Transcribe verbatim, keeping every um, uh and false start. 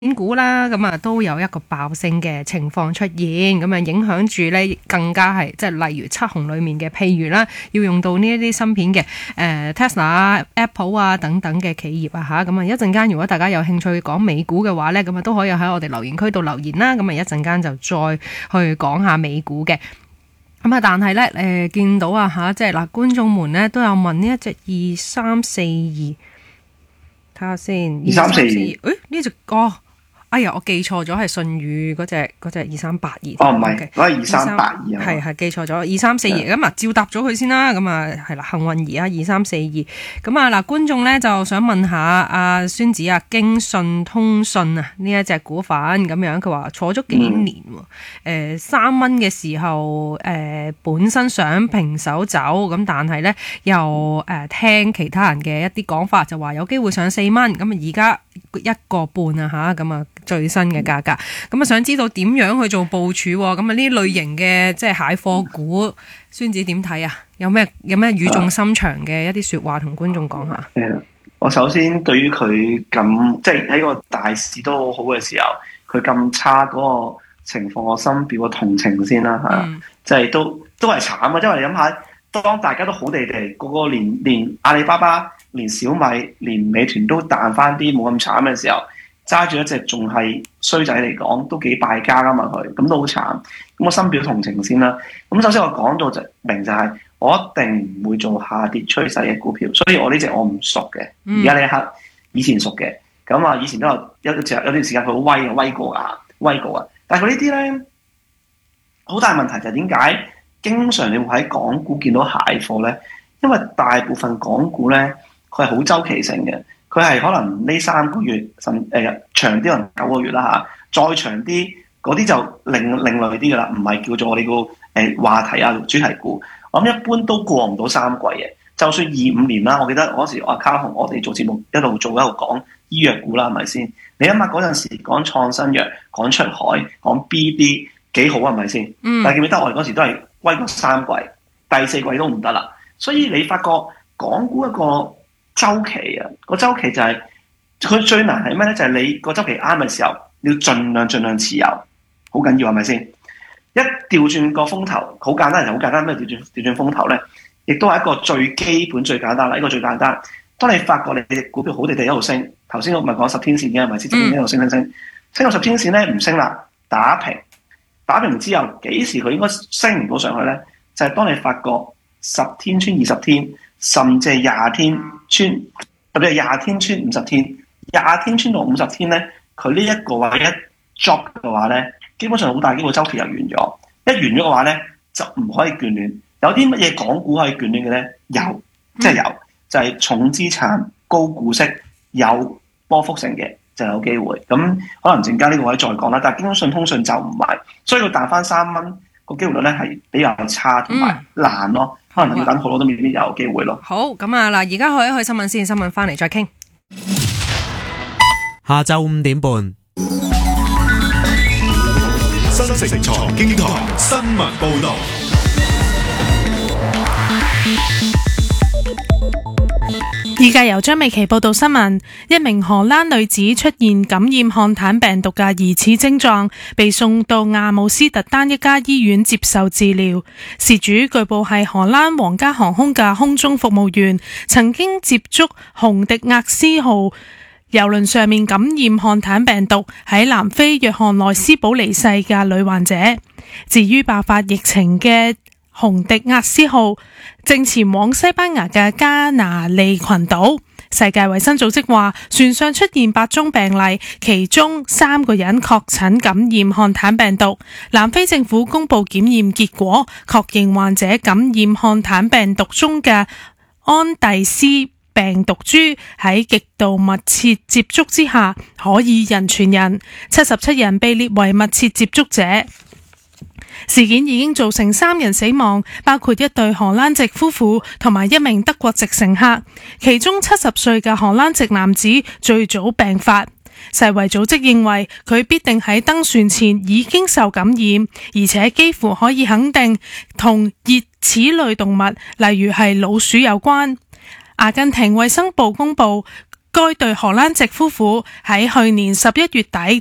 險股啦，咁啊都有一個爆升嘅情況出現，咁啊影響住咧更加係即係例如七雄裏面嘅，譬如啦，要用到呢一啲芯片嘅，誒、呃、Tesla、Apple 啊等等嘅企業啊吓，咁啊一陣間如果大家有興趣講美股嘅話咧，咁啊都可以喺我哋留言區度留言啦，咁啊一陣間就再去講下美股嘅。咁啊，但係咧，誒、呃，見到啊吓，即係嗱，觀眾們咧都有問呢一隻二三四二，睇下先， 二三四二， 誒，呢隻哦。哎呀，我記錯咗，係信宇嗰隻嗰隻二三八二。 哦，唔係，嗰係二三八二啊。 係係記錯咗，二三四二。咁啊，照答咗佢先啦。咁啊，係啦，幸運兒啊，二三四二。咁啊，嗱，觀眾咧就想問下阿孫子啊，京信通訊啊呢一隻股份咁樣，佢話坐咗幾年喎。誒三蚊嘅時候，誒、呃、本身想平手走，咁但係咧又誒、呃、聽其他人嘅一啲講法，就話有機會上四蚊。咁啊，而家一個半啊吓，咁啊。最新嘅價格，咁啊想知道點樣去做部署？咁啊呢類型嘅即係蟹貨股，孫子點睇啊？有咩有咩語重心長嘅一啲說話同觀眾講下？ 誒，我首先對於佢咁即係喺個大市都好好嘅時候，佢咁差嗰個情況，我深表個同情先啦吓，即係、嗯、都都係慘啊！因為你諗下，當大家都好地地，個個連連阿里巴巴、連小米、連美團都彈翻啲冇咁慘嘅時候。揸住一隻仲係衰仔嚟講，都幾敗家噶嘛佢，咁都好慘。咁我深表同情先啦。咁首先我講到就明就係、是，我一定唔會做下跌趨勢嘅股票，所以我呢隻我唔熟嘅。而家呢一刻，以前熟嘅，咁啊以前都有有有段時間佢好威啊，威過啊，威過啊。但係佢呢啲咧，好大問題就係點解經常你會喺港股見到蟹貨咧？因為大部分港股咧，佢係好周期性嘅。佢係可能呢三個月，甚誒、呃、長啲可能九個月啦嚇，再長啲嗰啲就另另類啲噶啦，唔係叫做我哋個誒話題啊主題股。我諗一般都過唔到三季嘅，就算二五年啦，我記得嗰時阿卡雄我哋做節目一路做一路講醫藥股啦，係咪先？你諗下嗰陣時講創新藥、講出海、講 B B 幾好啊，係咪先？嗯。但係記唔記得我哋嗰時都係威過三季，第四季都唔得啦。所以你發覺港股一個週期啊，個週期就係、是、佢最難係咩咧？就係、是、你個週期啱嘅時候，你要盡量盡量持有，好緊要係咪先？一調轉個風頭，好簡單，就好簡單。咩調轉調轉風頭咧？亦都係一個最基本、最簡單啦。呢個最簡單。當你發覺你隻股票好地地一路升，頭先我咪講十天線嘅係咪先？十天線一路升升升，升到十天線咧唔升啦，打平，打平之後幾時佢應該升唔到上去咧？就係、是、當你發覺十天穿二十天。甚至係廿天穿，特別係廿天穿五十天，廿天穿到五十天咧，佢呢一個位一 drop 嘅話咧，基本上好大機會周期又完咗。一完咗嘅話咧，就唔可以眷戀。有啲乜嘢港股可以眷戀嘅咧？有，即係有，就係、是、重資產、高股息、有波幅性嘅就有機會。咁可能陣間呢個位再講啦。但係京信通訊就唔係，所以佢彈翻三蚊個機會率咧係比較差同埋難咯。嗯可能要等好多都未必有機會咯。 好，咁啊嗱，而家去一去新聞先，新聞翻嚟再傾。 下晝五點半， 新城財經台新聞報道。 而家由張美琪報道新聞，一名荷蘭女子出現感染漢坦病毒嘅疑似症狀，被送到亞姆斯特丹一家醫院接受治療。事主據報係荷蘭皇家航空嘅空中服務員，曾經接觸洪迪厄斯號郵輪上面感染漢坦病毒喺南非約翰內斯堡離世嘅女患者。至於爆發疫情嘅洪迪厄斯號正前往西班牙嘅加那利群島。世界衛生組織話，船上出現八宗病例，其中三個人確診感染漢坦病毒。南非政府公布檢驗結果，確認患者感染漢坦病毒中嘅安第斯病毒株喺極度密切接觸之下可以人傳人。七十七人被列為密切接觸者。事件已經造成三人死亡，包括一對荷蘭籍夫婦同埋一名德國籍乘客，其中七十歲嘅荷蘭籍男子最早病發。世衛組織認為佢必定喺登船前已經受感染，而且幾乎可以肯定同熱齒類動物，例如係老鼠有關。阿根廷衛生部公布該對荷蘭籍夫婦喺去年十一月底